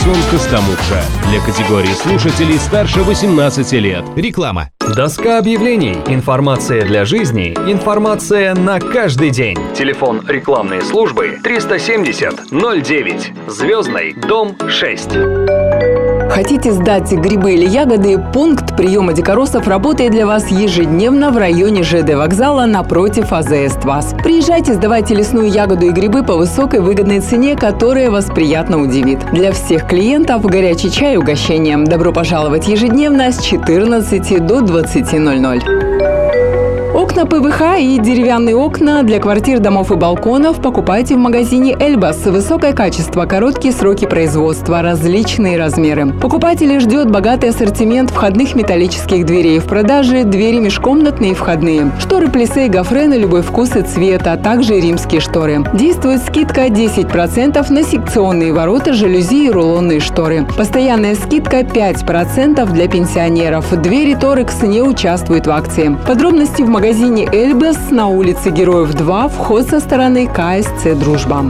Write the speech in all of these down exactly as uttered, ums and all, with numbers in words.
шансон Костомукша. Для категории слушателей старше восемнадцати лет. Реклама. Доска объявлений. Информация для жизни. Информация на каждый день. Телефон рекламной службы триста семьдесят ноль девять. Звездный, дом шесть. Хотите сдать грибы или ягоды? Пункт приема дикоросов работает для вас ежедневно в районе ЖД вокзала напротив АЗС ТВАС. Приезжайте, сдавайте лесную ягоду и грибы по высокой выгодной цене, которая вас приятно удивит. Для всех клиентов горячий чай и угощение. Добро пожаловать ежедневно с четырнадцати до двадцати ноль-ноль. Окна ПВХ и деревянные окна для квартир, домов и балконов покупайте в магазине «Эльбас». Высокое качество, короткие сроки производства, различные размеры. Покупателей ждет богатый ассортимент входных металлических дверей. В продаже двери межкомнатные и входные. Шторы плисе и гофре на любой вкус и цвет, а также римские шторы. Действует скидка десять процентов на секционные ворота, жалюзи и рулонные шторы. Постоянная скидка пять процентов для пенсионеров. Двери Торекс не участвуют в акции. Подробности в магазине В магазине «Эльбас» на улице Героев два, вход со стороны КСЦ «Дружба».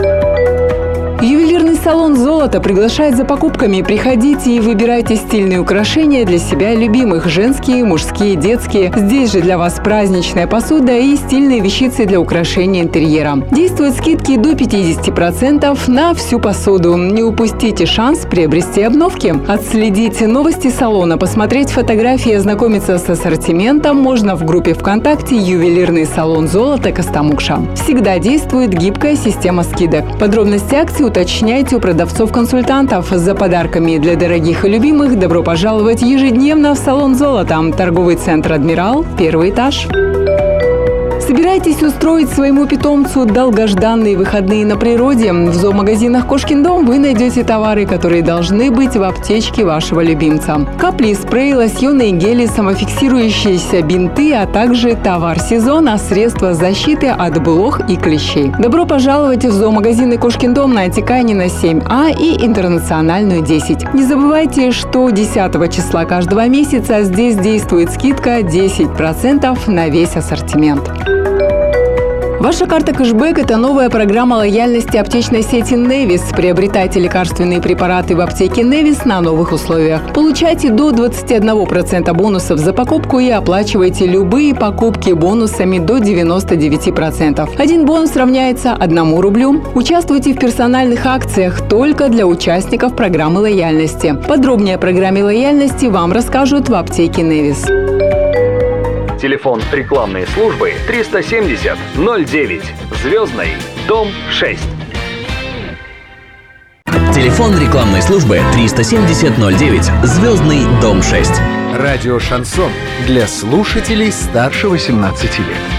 Ювелирный салон «Золото» приглашает за покупками. Приходите и выбирайте стильные украшения для себя и любимых. Женские, мужские, детские. Здесь же для вас праздничная посуда и стильные вещицы для украшения интерьера. Действуют скидки до пятидесяти процентов на всю посуду. Не упустите шанс приобрести обновки. Отследить новости салона, посмотреть фотографии и ознакомиться с ассортиментом можно в группе ВКонтакте «Ювелирный салон «Золото» Костомукша». Всегда действует гибкая система скидок. Подробности акции уточняйте у продавцов-консультантов. За подарками для дорогих и любимых добро пожаловать ежедневно в салон «Золото». Торговый центр «Адмирал», первый этаж. Собираетесь устроить своему питомцу долгожданные выходные на природе? В зоомагазинах «Кошкин дом» вы найдете товары, которые должны быть в аптечке вашего любимца. Капли, спреи, лосьоны, гели, самофиксирующиеся бинты, а также товар сезона, средства защиты от блох и клещей. Добро пожаловать в зоомагазины «Кошкин дом» на Отеканина семь А и Интернациональную десять. Не забывайте, что десятого числа каждого месяца здесь действует скидка десять процентов на весь ассортимент. Ваша карта кэшбэк – это новая программа лояльности аптечной сети «Невис». Приобретайте лекарственные препараты в аптеке «Невис» на новых условиях. Получайте до двадцати одного процента бонусов за покупку и оплачивайте любые покупки бонусами до девяноста девяти процентов. Один бонус равняется одному рублю. Участвуйте в персональных акциях только для участников программы лояльности. Подробнее о программе лояльности вам расскажут в аптеке «Невис». Телефон рекламной службы триста семьдесят ноль девять. Звездный, дом шесть. Телефон рекламной службы триста семьдесят ноль девять. Звездный, дом шесть. Радио «Шансон» для слушателей старше восемнадцати лет.